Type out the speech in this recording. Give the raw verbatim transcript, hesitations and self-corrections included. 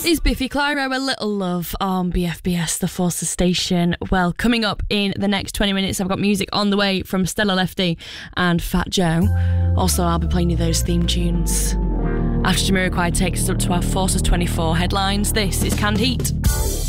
It's Biffy Clyro, A Little Love on B F B S, the Forces station. Well, coming up in the next twenty minutes, I've got music on the way from Stella Lefty and Fat Joe. Also, I'll be playing you those theme tunes. After Jamiroquai takes us up to our Forces twenty-four headlines, this is Canned Heat.